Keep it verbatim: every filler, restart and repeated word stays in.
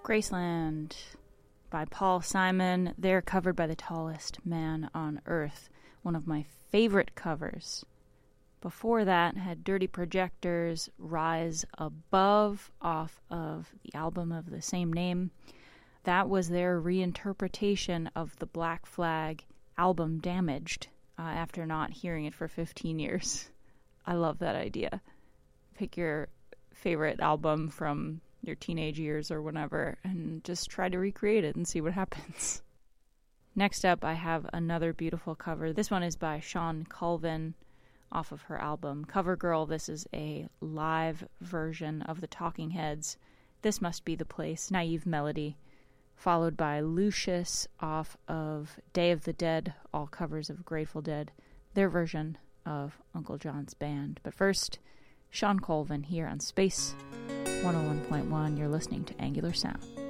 Graceland by Paul Simon. They're covered by The Tallest Man on Earth, one of my favorite covers. Before that, had Dirty Projectors' Rise Above off of the album of the same name. That was their reinterpretation of the Black Flag album Damaged uh, after not hearing it for fifteen years. I love that idea. Pick your favorite album from your teenage years or whatever and just try to recreate it and see what happens. Next up, I have another beautiful cover. This one is by Shawn Colvin off of her album Covergirl. This is a live version of the Talking Heads' This Must Be the Place, Naive Melody, followed by Lucius off of Day of the Dead, all covers of Grateful Dead, their version of Uncle John's Band. But first, Shawn Colvin here on Space one oh one point one. You're listening to Angular Sound.